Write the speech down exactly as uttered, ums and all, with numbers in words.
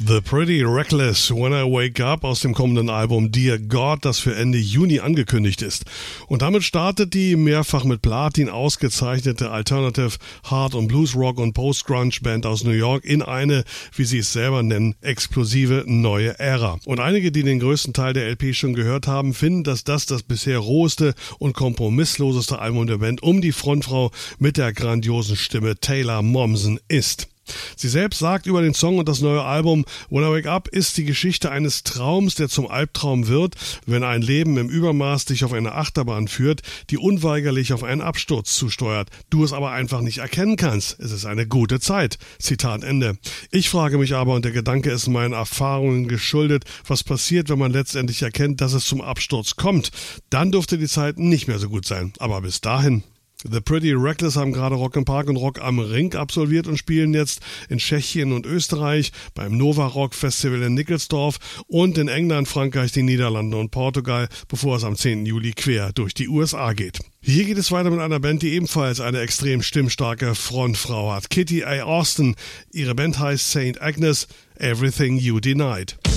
The Pretty Reckless, When I Wake Up aus dem kommenden Album Dear God, das für Ende Juni angekündigt ist. Und damit startet die mehrfach mit Platin ausgezeichnete Alternative, Hard- und Blues-Rock- und Post-Grunge-Band aus New York in eine, wie sie es selber nennen, explosive neue Ära. Und einige, die den größten Teil der L P schon gehört haben, finden, dass das das bisher roheste und kompromissloseste Album der Band um die Frontfrau mit der grandiosen Stimme Taylor Momsen ist. Sie selbst sagt über den Song und das neue Album, When I Wake Up ist die Geschichte eines Traums, der zum Albtraum wird, wenn ein Leben im Übermaß dich auf eine Achterbahn führt, die unweigerlich auf einen Absturz zusteuert, du es aber einfach nicht erkennen kannst. Es ist eine gute Zeit. Zitat Ende. Ich frage mich aber, und der Gedanke ist meinen Erfahrungen geschuldet, was passiert, wenn man letztendlich erkennt, dass es zum Absturz kommt. Dann dürfte die Zeit nicht mehr so gut sein. Aber bis dahin... The Pretty Reckless haben gerade Rock im Park und Rock am Ring absolviert und spielen jetzt in Tschechien und Österreich, beim Nova Rock Festival in Nickelsdorf und in England, Frankreich, die Niederlande und Portugal, bevor es am zehnten Juli quer durch die U S A geht. Hier geht es weiter mit einer Band, die ebenfalls eine extrem stimmstarke Frontfrau hat. Kitty A. Austin. Ihre Band heißt Saint Agnes, Everything You Denied.